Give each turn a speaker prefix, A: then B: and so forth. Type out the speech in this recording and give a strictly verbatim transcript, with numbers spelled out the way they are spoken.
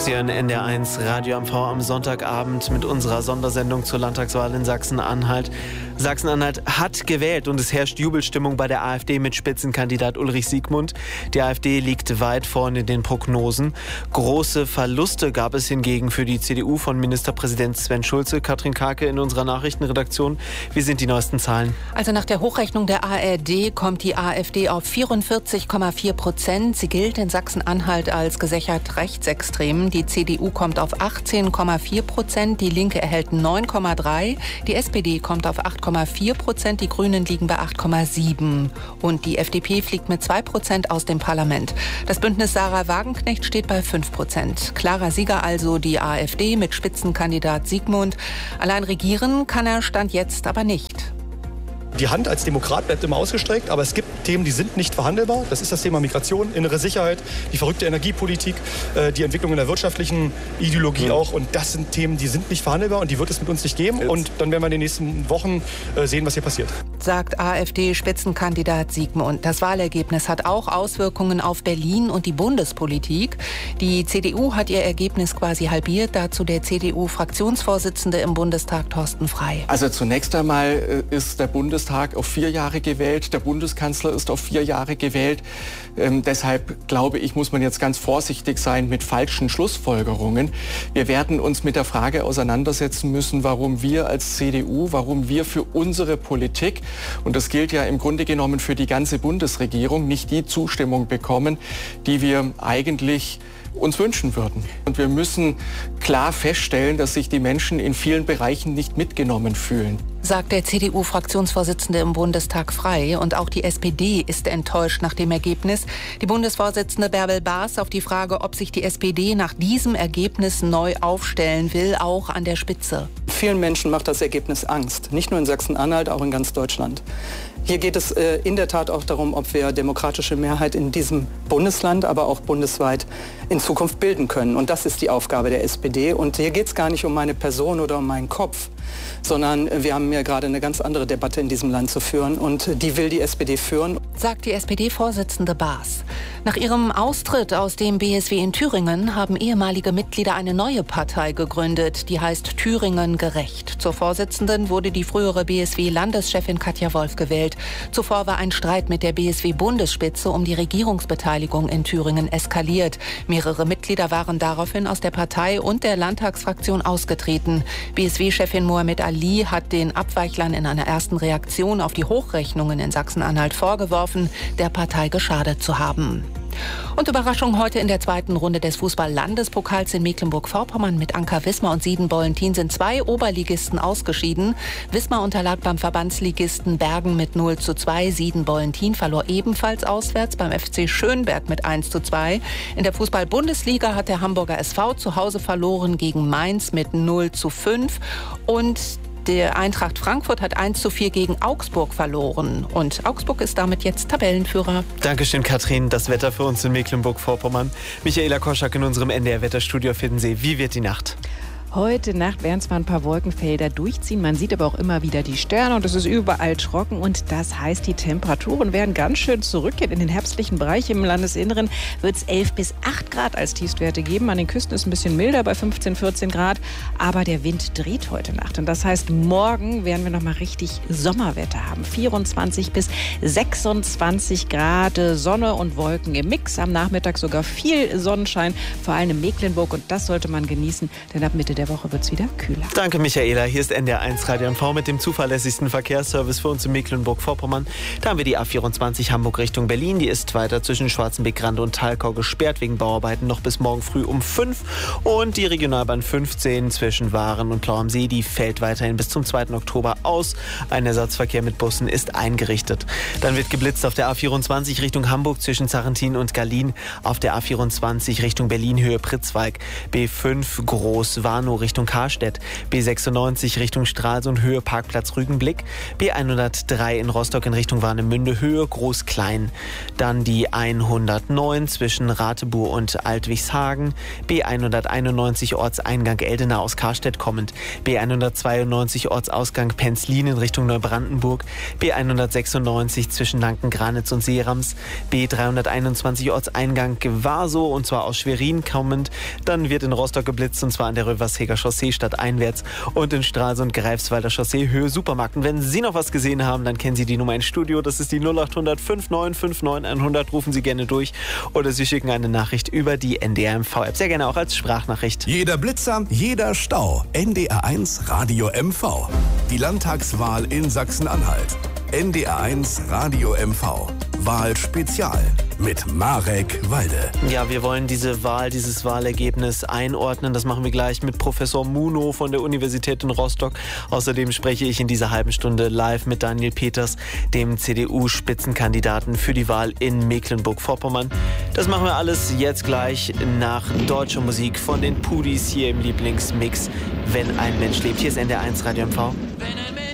A: Sie hören N D R eins Radio M V am Sonntagabend mit unserer Sondersendung zur Landtagswahl in Sachsen-Anhalt. Sachsen-Anhalt hat gewählt und es herrscht Jubelstimmung bei der AfD mit Spitzenkandidat Ulrich Siegmund. Die AfD liegt weit vorne in den Prognosen. Große Verluste gab es hingegen für die C D U von Ministerpräsident Sven Schulze. Katrin Karke in unserer Nachrichtenredaktion. Wie sind die neuesten Zahlen?
B: Also nach der Hochrechnung der A R D kommt die AfD auf vierundvierzig Komma vier Prozent. Sie gilt in Sachsen-Anhalt als gesichert rechtsextrem. Die C D U kommt auf achtzehn Komma vier Prozent, die Linke erhält neun Komma drei, die S P D kommt auf acht Komma vier Prozent, die Grünen liegen bei acht Komma sieben und die F D P fliegt mit zwei Prozent aus dem Parlament. Das Bündnis Sarah Wagenknecht steht bei fünf Prozent. Klarer Sieger also die AfD mit Spitzenkandidat Siegmund. Allein regieren kann er Stand jetzt aber nicht.
C: Die Hand als Demokrat bleibt immer ausgestreckt, aber es gibt Themen, die sind nicht verhandelbar. Das ist das Thema Migration, innere Sicherheit, die verrückte Energiepolitik, die Entwicklung in der wirtschaftlichen Ideologie mhm. auch. Und das sind Themen, die sind nicht verhandelbar und die wird es mit uns nicht geben. Jetzt. Und dann werden wir in den nächsten Wochen sehen, was hier passiert.
B: Sagt AfD-Spitzenkandidat Siegmund. Das Wahlergebnis hat auch Auswirkungen auf Berlin und die Bundespolitik. Die C D U hat ihr Ergebnis quasi halbiert. Dazu der C D U-Fraktionsvorsitzende im Bundestag, Thorsten Frey.
D: Also zunächst einmal ist der Bundestag auf vier Jahre gewählt. Der Bundeskanzler ist auf vier Jahre gewählt. Ähm, deshalb glaube ich, muss man jetzt ganz vorsichtig sein mit falschen Schlussfolgerungen. Wir werden uns mit der Frage auseinandersetzen müssen, warum wir als C D U, warum wir für unsere Politik, und das gilt ja im Grunde genommen für die ganze Bundesregierung, nicht die Zustimmung bekommen, die wir eigentlich uns wünschen würden. Und wir müssen klar feststellen, dass sich die Menschen in vielen Bereichen nicht mitgenommen fühlen.
B: Sagt der C D U-Fraktionsvorsitzende im Bundestag Frey. Und auch die S P D ist enttäuscht nach dem Ergebnis. Die Bundesvorsitzende Bärbel Baas auf die Frage, ob sich die S P D nach diesem Ergebnis neu aufstellen will, auch an der Spitze.
E: Vielen Menschen macht das Ergebnis Angst. Nicht nur in Sachsen-Anhalt, auch in ganz Deutschland. Hier geht es äh, in der Tat auch darum, ob wir demokratische Mehrheit in diesem Bundesland, aber auch bundesweit in Zukunft bilden können. Und das ist die Aufgabe der S P D. Und hier geht es gar nicht um meine Person oder um meinen Kopf, sondern wir haben ja gerade eine ganz andere Debatte in diesem Land zu führen. Und die will die S P D führen.
B: Sagt die S P D-Vorsitzende Baas. Nach ihrem Austritt aus dem B S W in Thüringen haben ehemalige Mitglieder eine neue Partei gegründet. Die heißt Thüringen gerecht. Zur Vorsitzenden wurde die frühere B S W-Landeschefin Katja Wolf gewählt. Zuvor war ein Streit mit der B S W-Bundesspitze um die Regierungsbeteiligung in Thüringen eskaliert. Mehrere Mitglieder waren daraufhin aus der Partei und der Landtagsfraktion ausgetreten. B S W-Chefin Mohamed Ali hat den Abweichlern in einer ersten Reaktion auf die Hochrechnungen in Sachsen-Anhalt vorgeworfen, der Partei geschadet zu haben. Und Überraschung heute in der zweiten Runde des Fußball-Landespokals in Mecklenburg-Vorpommern. Mit Anker Wismar und Sieden-Bollentin sind zwei Oberligisten ausgeschieden. Wismar unterlag beim Verbandsligisten Bergen mit null zu zwei. Sieden-Bollentin verlor ebenfalls auswärts beim F C Schönberg mit eins zu zwei. In der Fußball-Bundesliga hat der Hamburger S V zu Hause verloren gegen Mainz mit null zu fünf. Und der Eintracht Frankfurt hat eins zu vier gegen Augsburg verloren. Und Augsburg ist damit jetzt Tabellenführer.
A: Dankeschön, Katrin. Das Wetter für uns in Mecklenburg-Vorpommern. Michaela Koschak in unserem N D R-Wetterstudio finden Sie. Wie wird die Nacht?
F: Heute Nacht werden zwar ein paar Wolkenfelder durchziehen, man sieht aber auch immer wieder die Sterne und es ist überall trocken und das heißt, die Temperaturen werden ganz schön zurückgehen. In den herbstlichen Bereich im Landesinneren wird es elf bis acht Grad als Tiefstwerte geben. An den Küsten ist es ein bisschen milder bei fünfzehn, vierzehn Grad, aber der Wind dreht heute Nacht und das heißt, morgen werden wir nochmal richtig Sommerwetter haben. vierundzwanzig bis sechsundzwanzig Grad, Sonne und Wolken im Mix. Am Nachmittag sogar viel Sonnenschein, vor allem in Mecklenburg und das sollte man genießen, denn ab Mitte der Woche wird es wieder kühler.
A: Danke, Michaela. Hier ist N D R eins Radio M V mit dem zuverlässigsten Verkehrsservice für uns in Mecklenburg-Vorpommern. Da haben wir die A vierundzwanzig Hamburg Richtung Berlin. Die ist weiter zwischen Schwarzenbeck-Rande und Thalkau gesperrt wegen Bauarbeiten noch bis morgen früh um fünf. Und die Regionalbahn fünfzehn zwischen Waren und Plau am See, die fällt weiterhin bis zum zweiten Oktober aus. Ein Ersatzverkehr mit Bussen ist eingerichtet. Dann wird geblitzt auf der A vierundzwanzig Richtung Hamburg zwischen Sarrentin und Gallien. Auf der A vierundzwanzig Richtung Berlin Höhe Pritzwalk. B fünf Großwarnung Hanau Richtung Karstedt, B sechsundneunzig Richtung Stralsund, Höhe Parkplatz Rügenblick, B hundertdrei in Rostock in Richtung Warnemünde, Höhe Groß-Klein. Dann die hundertneun zwischen Ratebuhr und Altwichshagen, B hunderteinundneunzig Ortseingang Eldena aus Karstedt kommend, B hundertzweiundneunzig Ortsausgang Penzlin in Richtung Neubrandenburg, B hundertsechsundneunzig zwischen Lanken-Granitz und Seerams, B dreihunderteinundzwanzig Ortseingang Gewaso und zwar aus Schwerin kommend. Dann wird in Rostock geblitzt und zwar an der Röversheger Chaussee stadteinwärts und in Stralsund Greifswalder Chaussee Höhe Supermarkt. Und wenn Sie noch was gesehen haben, dann kennen Sie die Nummer ins Studio. Das ist die null acht hundert neunundfünfzig neunundfünfzig hundert. Rufen Sie gerne durch oder Sie schicken eine Nachricht über die N D R M V-App. Sehr gerne auch als Sprachnachricht.
G: Jeder Blitzer, jeder Stau. N D R eins Radio M V. Die Landtagswahl in Sachsen-Anhalt. N D R eins Radio M V. Wahlspezial mit Marek Walde.
A: Ja, wir wollen diese Wahl, dieses Wahlergebnis einordnen. Das machen wir gleich mit Professor Muno von der Universität in Rostock. Außerdem spreche ich in dieser halben Stunde live mit Daniel Peters, dem C D U-Spitzenkandidaten für die Wahl in Mecklenburg-Vorpommern. Das machen wir alles jetzt gleich nach deutscher Musik von den Pudis hier im Lieblingsmix Wenn ein Mensch lebt. Hier ist N D R eins Radio M V.